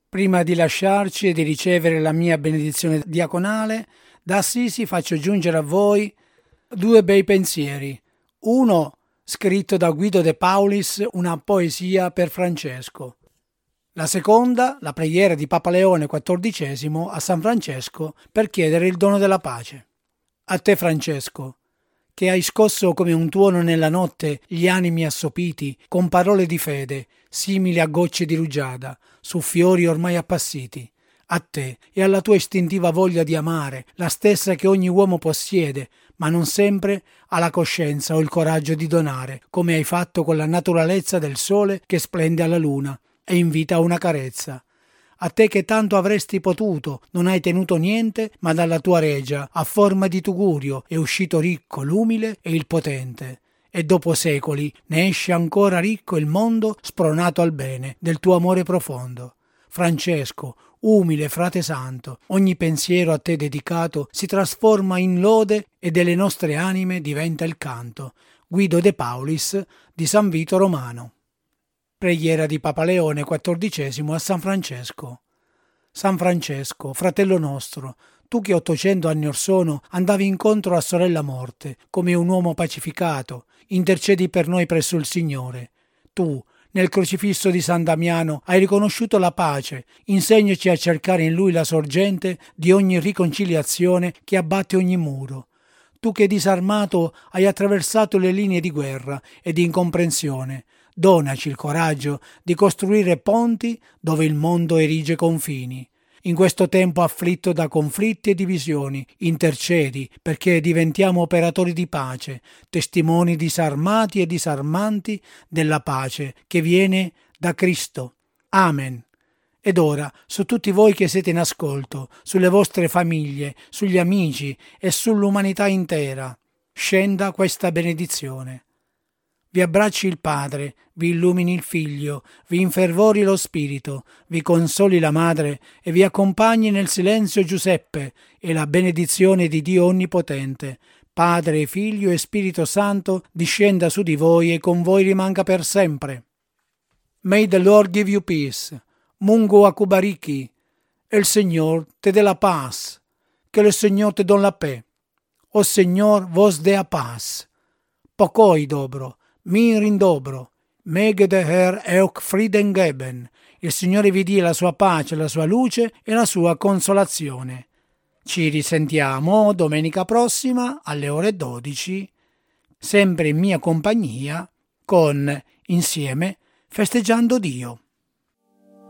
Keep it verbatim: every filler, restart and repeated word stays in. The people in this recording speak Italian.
Prima di lasciarci e di ricevere la mia benedizione diaconale, da Assisi faccio giungere a voi due bei pensieri. Uno scritto da Guido De Paulis, una poesia per Francesco. La seconda, la preghiera di Papa Leone quattordicesimo a San Francesco per chiedere il dono della pace. A te, Francesco, che hai scosso come un tuono nella notte gli animi assopiti con parole di fede, simili a gocce di rugiada, su fiori ormai appassiti. A te e alla tua istintiva voglia di amare, la stessa che ogni uomo possiede, ma non sempre ha la coscienza o il coraggio di donare, come hai fatto con la naturalezza del sole che splende alla luna e invita a una carezza. A te che tanto avresti potuto, non hai tenuto niente, ma dalla tua regia, a forma di tugurio, è uscito ricco l'umile e il potente. E dopo secoli ne esce ancora ricco il mondo spronato al bene del tuo amore profondo. Francesco, umile frate santo, ogni pensiero a te dedicato si trasforma in lode e delle nostre anime diventa il canto. Guido De Paulis di San Vito Romano. Preghiera di Papa Leone quattordicesimo a San Francesco. San Francesco, fratello nostro, tu che ottocento anni or sono andavi incontro a sorella morte, come un uomo pacificato, intercedi per noi presso il Signore. Tu, nel crocifisso di San Damiano, hai riconosciuto la pace, insegnaci a cercare in lui la sorgente di ogni riconciliazione che abbatte ogni muro. Tu che disarmato hai attraversato le linee di guerra e di incomprensione, donaci il coraggio di costruire ponti dove il mondo erige confini. In questo tempo afflitto da conflitti e divisioni, intercedi perché diventiamo operatori di pace, testimoni disarmati e disarmanti della pace che viene da Cristo. Amen. Ed ora, su tutti voi che siete in ascolto, sulle vostre famiglie, sugli amici e sull'umanità intera, scenda questa benedizione. Vi abbracci il Padre, vi illumini il Figlio, vi infervori lo Spirito, vi consoli la Madre e vi accompagni nel silenzio Giuseppe e la benedizione di Dio Onnipotente, Padre, Figlio e Spirito Santo, discenda su di voi e con voi rimanga per sempre. May the Lord give you peace. Mungu akubariki. El Señor te dé la paz. Que el Señor te don la paix. O Señor vos dé a paz. Pokoj dobro. Mir in dobro, Möge der Herr euch Frieden geben. Il Signore vi dia la sua pace, la sua luce e la sua consolazione. Ci risentiamo domenica prossima alle ore dodici, sempre in mia compagnia, con Insieme Festeggiando Dio.